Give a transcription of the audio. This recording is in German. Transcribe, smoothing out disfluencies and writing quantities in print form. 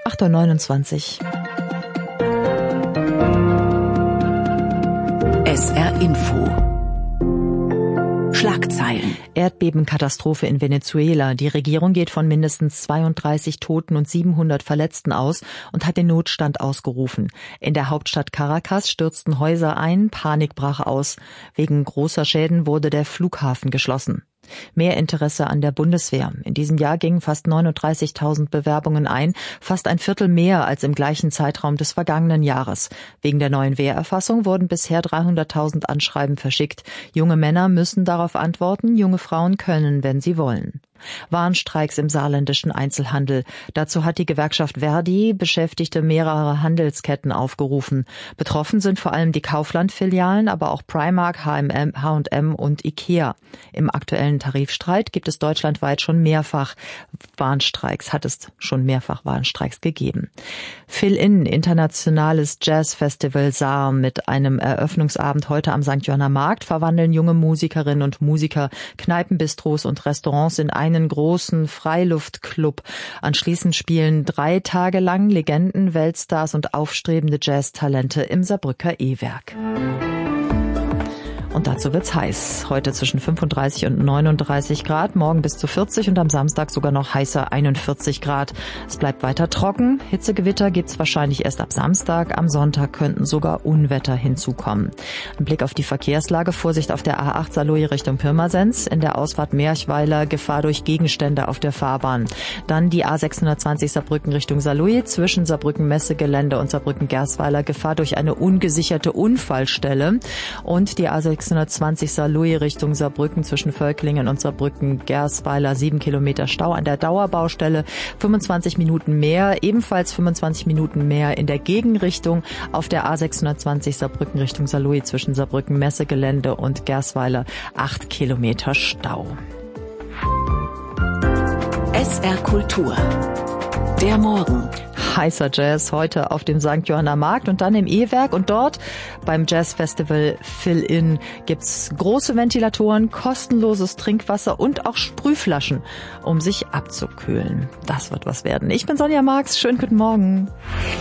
8:29 Uhr. SR Info. Schlagzeilen. Erdbebenkatastrophe in Venezuela. Die Regierung geht von mindestens 32 Toten und 700 Verletzten aus und hat den Notstand ausgerufen. In der Hauptstadt Caracas stürzten Häuser ein, Panik brach aus. Wegen großer Schäden wurde der Flughafen geschlossen. Mehr Interesse an der Bundeswehr. In diesem Jahr gingen fast 39.000 Bewerbungen ein, fast ein Viertel mehr als im gleichen Zeitraum des vergangenen Jahres. Wegen der neuen Wehrerfassung wurden bisher 300.000 Anschreiben verschickt. Junge Männer müssen darauf antworten, junge Frauen können, wenn sie wollen. Warnstreiks im saarländischen Einzelhandel. Dazu hat die Gewerkschaft Verdi Beschäftigte mehrerer Handelsketten aufgerufen. Betroffen sind vor allem die Kaufland-Filialen, aber auch Primark, H&M und Ikea. Im aktuellen Tarifstreit gibt es deutschlandweit schon mehrfach Warnstreiks gegeben. Fill-In, internationales Jazzfestival Saar mit einem Eröffnungsabend heute am St. Johanner Markt verwandeln junge Musikerinnen und Musiker Kneipenbistros und Restaurants in einen großen Freiluftclub. Anschließend spielen 3 Tage lang Legenden, Weltstars und aufstrebende Jazztalente im Saarbrücker E-Werk. Und dazu wird's heiß. Heute zwischen 35 und 39 Grad, morgen bis zu 40 und am Samstag sogar noch heißer 41 Grad. Es bleibt weiter trocken. Hitzegewitter gibt's wahrscheinlich erst ab Samstag. Am Sonntag könnten sogar Unwetter hinzukommen. Ein Blick auf die Verkehrslage. Vorsicht auf der A8 Saarlouis Richtung Pirmasens. In der Ausfahrt Merchweiler Gefahr durch Gegenstände auf der Fahrbahn. Dann die A620 Saarbrücken Richtung Saarlouis. Zwischen Saarbrücken-Messegelände und Saarbrücken-Gersweiler Gefahr durch eine ungesicherte Unfallstelle. Und die A620 Saarlouis Richtung Saarbrücken zwischen Völklingen und Saarbrücken-Gersweiler 7 Kilometer Stau an der Dauerbaustelle, 25 Minuten mehr, ebenfalls 25 Minuten mehr in der Gegenrichtung auf der A620 Saarbrücken Richtung Saarlouis zwischen Saarbrücken-Messegelände und Gersweiler 8 Kilometer Stau. SR Kultur. Der Morgen. Heißer Jazz heute auf dem St. Johanner Markt und dann im E-Werk. Und dort beim Jazzfestival Fill-In gibt's große Ventilatoren, kostenloses Trinkwasser und auch Sprühflaschen, um sich abzukühlen. Das wird was werden. Ich bin Sonja Marx. Schönen guten Morgen.